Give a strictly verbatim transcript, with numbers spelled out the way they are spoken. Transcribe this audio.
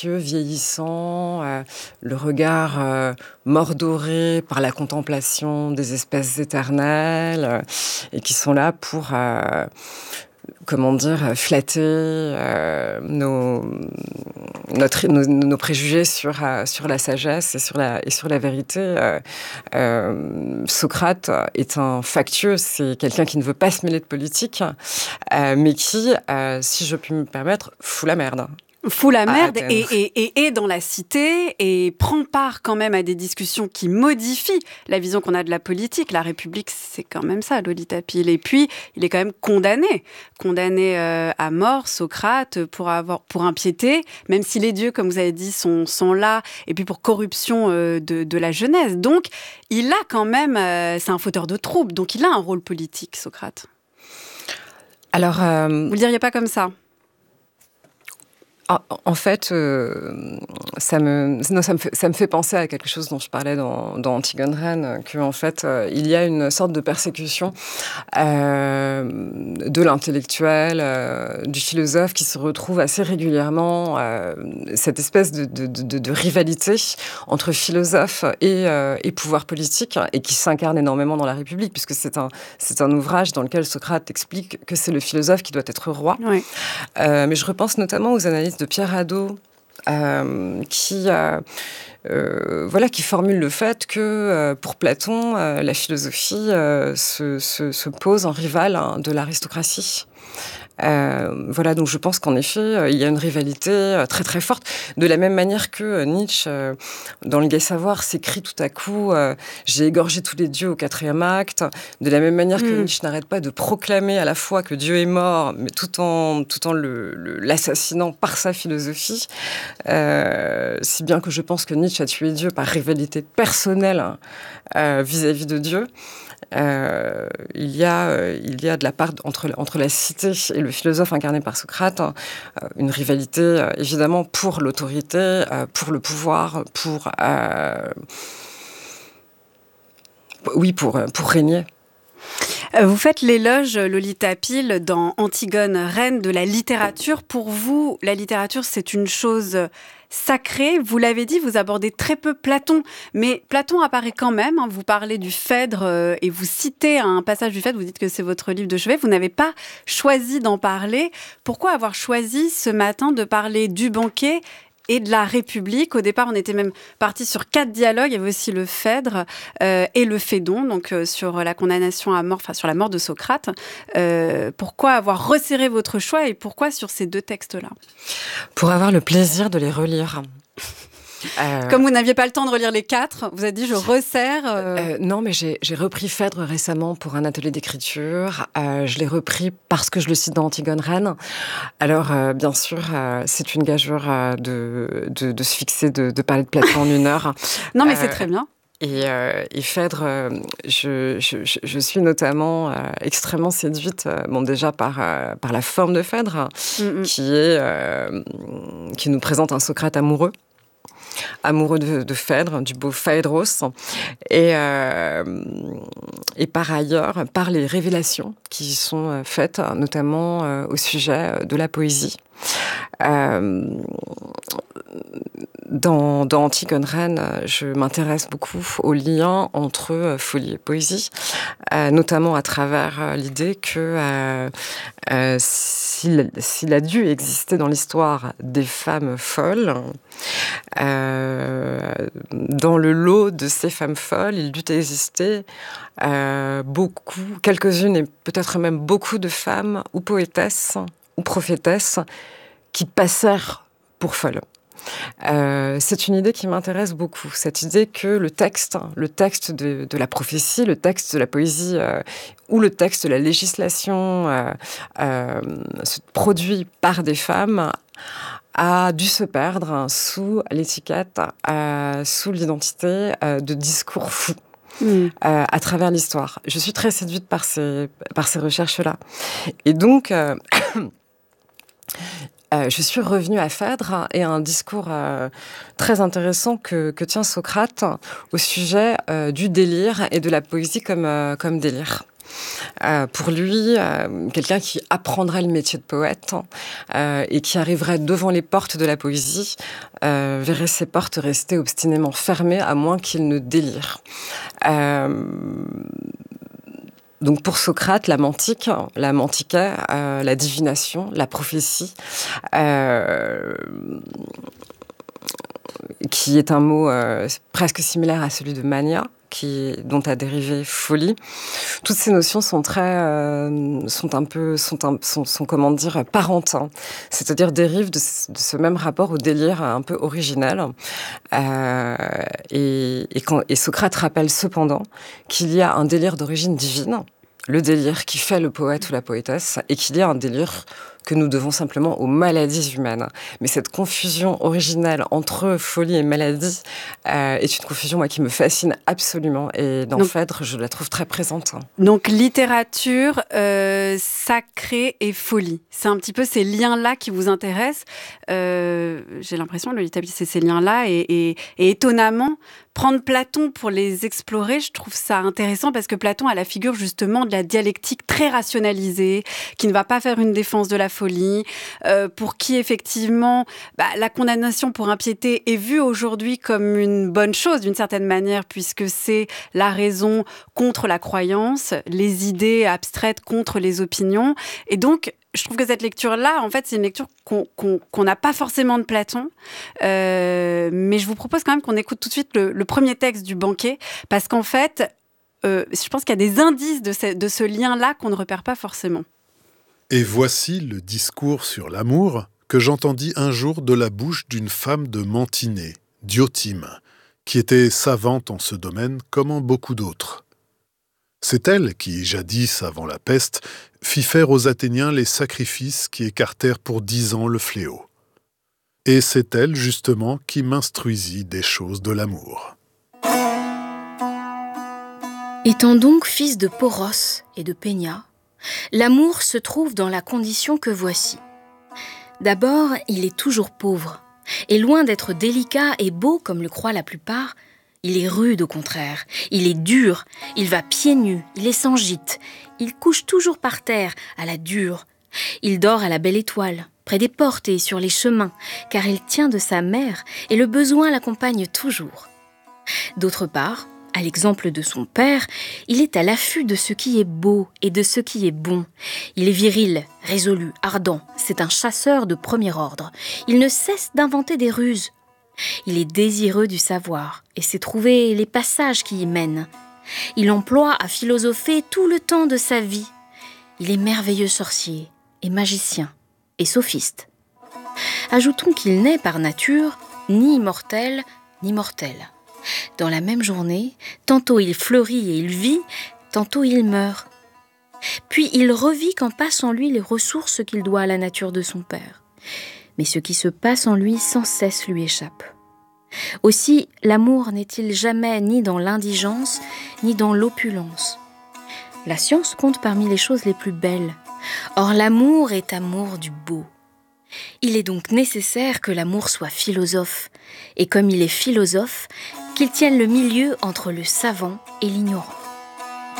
vieillissant, euh, le regard euh, mordoré par la contemplation des espèces éternelles, euh, et qui sont là pour, euh, comment dire, flatter euh, nos, notre, nos, nos préjugés sur, euh, sur la sagesse et sur la, et sur la vérité. Euh, euh, Socrate est un factieux, c'est quelqu'un qui ne veut pas se mêler de politique, euh, mais qui, euh, si je puis me permettre, fout la merde. Fout la merde et, et, et est dans la cité et prend part quand même à des discussions qui modifient la vision qu'on a de la politique. La République, c'est quand même ça, Lolita Pile. Et puis, il est quand même condamné. Condamné euh, à mort, Socrate, pour, avoir, pour impiété, même si les dieux, comme vous avez dit, sont, sont là, et puis pour corruption euh, de, de la jeunesse. Donc, il a quand même... Euh, c'est un fauteur de troubles, donc il a un rôle politique, Socrate. Alors, euh... vous le diriez pas comme ça ? En fait, euh, ça, me, non, ça, me fait, ça me fait penser à quelque chose dont je parlais dans, dans Antigone Reine, qu'en fait, euh, il y a une sorte de persécution euh, de l'intellectuel, euh, du philosophe, qui se retrouve assez régulièrement, euh, cette espèce de, de, de, de rivalité entre philosophe et, euh, et pouvoir politique, et qui s'incarne énormément dans la République, puisque c'est un, c'est un ouvrage dans lequel Socrate explique que c'est le philosophe qui doit être roi. Oui. Euh, mais je repense notamment aux analyses de Pierre Hadot, euh, qui, euh, euh, voilà, qui formule le fait que euh, pour Platon, euh, la philosophie euh, se, se, se pose en rivale, hein, de l'aristocratie. Euh, voilà, donc je pense qu'en effet, euh, il y a une rivalité euh, très très forte. De la même manière que euh, Nietzsche, euh, dans Le Gai Savoir, s'écrit tout à coup euh, « J'ai égorgé tous les dieux au quatrième acte ». De la même manière mmh. que Nietzsche n'arrête pas de proclamer à la fois que Dieu est mort, mais tout en, tout en le, le, l'assassinant par sa philosophie. Euh, si bien que je pense que Nietzsche a tué Dieu par rivalité personnelle euh, vis-à-vis de Dieu. Euh, il y a, euh, il y a de la part entre, entre la cité et le philosophe incarné par Socrate, euh, une rivalité euh, évidemment pour l'autorité, euh, pour le pouvoir, pour euh, oui, pour pour régner. Vous faites l'éloge, Lolita Pile, dans Antigone Reine, de la littérature. Pour vous, la littérature, c'est une chose sacrée. Vous l'avez dit, vous abordez très peu Platon, mais Platon apparaît quand même. Hein, vous parlez du Phèdre euh, et vous citez un passage du Phèdre, vous dites que c'est votre livre de chevet. Vous n'avez pas choisi d'en parler. Pourquoi avoir choisi ce matin de parler du banquet et de la République? Au départ, on était même parti sur quatre dialogues. Il y avait aussi le Phèdre euh, et le Phédon, donc euh, sur la condamnation à mort, enfin sur la mort de Socrate. Euh, pourquoi avoir resserré votre choix et pourquoi sur ces deux textes-là? Pour avoir le plaisir de les relire. Euh... Comme vous n'aviez pas le temps de relire les quatre, vous avez dit je resserre. Euh... Euh, non, mais j'ai, j'ai repris Phèdre récemment pour un atelier d'écriture. Euh, je l'ai repris parce que je le cite dans Antigone Reine. Alors, euh, bien sûr, euh, c'est une gageure euh, de, de, de se fixer, de, de parler de Platon en une heure. Non, mais euh... c'est très bien. Et, euh, et Phèdre, euh, je, je, je suis notamment euh, extrêmement séduite, euh, bon déjà par euh, par la forme de Phèdre, mm-hmm. qui est euh, qui nous présente un Socrate amoureux. amoureux de, de Phèdre, du beau Phaédros, et, euh, et par ailleurs, par les révélations qui sont faites, notamment euh, au sujet de la poésie. Euh, dans, dans Antigone Reine, je m'intéresse beaucoup aux liens entre folie et poésie, euh, notamment à travers l'idée que euh, euh, s'il, s'il a dû exister dans l'histoire des femmes folles, euh, dans le lot de ces femmes folles, il dut exister euh, beaucoup, quelques-unes et peut-être même beaucoup de femmes ou poétesses ou prophétesses qui passèrent pour folles. Euh, c'est une idée qui m'intéresse beaucoup, cette idée que le texte, le texte de, de la prophétie, le texte de la poésie euh, ou le texte de la législation euh, euh, produit par des femmes a dû se perdre sous l'étiquette, euh, sous l'identité euh, de discours fous. Mmh. Euh, à travers l'histoire. Je suis très séduite par ces, par ces recherches-là. Et donc, euh, Euh, je suis revenue à Phèdre et à un discours euh, très intéressant que, que tient Socrate au sujet euh, du délire et de la poésie comme, euh, comme délire. Euh, pour lui, euh, quelqu'un qui apprendrait le métier de poète euh, et qui arriverait devant les portes de la poésie euh, verrait ces portes rester obstinément fermées à moins qu'il ne délire. Euh, Donc pour Socrate, la mantique, la mantiquait, euh, la divination, la prophétie, euh, qui est un mot euh, presque similaire à celui de mania, qui, dont a dérivé folie. Toutes ces notions sont très, euh, sont un peu, sont, un, sont, sont comment dire, parentins, c'est-à-dire dérivent de, de ce même rapport au délire un peu originel. Euh, et, et, quand, et Socrate rappelle cependant qu'il y a un délire d'origine divine, le délire qui fait le poète ou la poétesse, et qu'il y a un délire que nous devons simplement aux maladies humaines. Mais cette confusion originelle entre folie et maladie euh, est une confusion moi, qui me fascine absolument. Et dans donc, Phèdre, je la trouve très présente. Donc littérature, euh, sacré et folie. C'est un petit peu ces liens-là qui vous intéressent. Euh, j'ai l'impression, Lolita Pile, c'est ces liens-là. Et, et, et étonnamment, prendre Platon pour les explorer, je trouve ça intéressant parce que Platon a la figure justement de la dialectique très rationalisée, qui ne va pas faire une défense de la folie, euh, pour qui effectivement bah, la condamnation pour impiété est vue aujourd'hui comme une bonne chose d'une certaine manière, puisque c'est la raison contre la croyance, les idées abstraites contre les opinions. Et donc, je trouve que cette lecture-là, en fait, c'est une lecture qu'on qu'on, qu'on n'a pas forcément de Platon. Euh, mais je vous propose quand même qu'on écoute tout de suite le, le premier texte du banquet, parce qu'en fait, euh, je pense qu'il y a des indices de ce, de ce lien-là qu'on ne repère pas forcément. Et voici le discours sur l'amour que j'entendis un jour de la bouche d'une femme de Mantinée, Diotime, qui était savante en ce domaine comme en beaucoup d'autres. C'est elle qui, jadis avant la peste, fit faire aux Athéniens les sacrifices qui écartèrent pour dix ans le fléau. Et c'est elle, justement, qui m'instruisit des choses de l'amour. Étant donc fils de Poros et de Pénia, l'amour se trouve dans la condition que voici. D'abord, il est toujours pauvre, et loin d'être délicat et beau comme le croient la plupart, il est rude au contraire, il est dur, il va pieds nus, il est sans gîte, il couche toujours par terre, à la dure. Il dort à la belle étoile, près des portes et sur les chemins, car il tient de sa mère et le besoin l'accompagne toujours. D'autre part, à l'exemple de son père, il est à l'affût de ce qui est beau et de ce qui est bon. Il est viril, résolu, ardent, c'est un chasseur de premier ordre. Il ne cesse d'inventer des ruses. Il est désireux du savoir et sait trouver les passages qui y mènent. Il emploie à philosopher tout le temps de sa vie. Il est merveilleux sorcier et magicien et sophiste. Ajoutons qu'il n'est par nature ni immortel ni mortel. Dans la même journée, tantôt il fleurit et il vit, tantôt il meurt. Puis il revit quand passent en lui les ressources qu'il doit à la nature de son père. Mais ce qui se passe en lui sans cesse lui échappe. Aussi, l'amour n'est-il jamais ni dans l'indigence, ni dans l'opulence. La science compte parmi les choses les plus belles. Or, l'amour est amour du beau. Il est donc nécessaire que l'amour soit philosophe, et comme il est philosophe, qu'il tienne le milieu entre le savant et l'ignorant.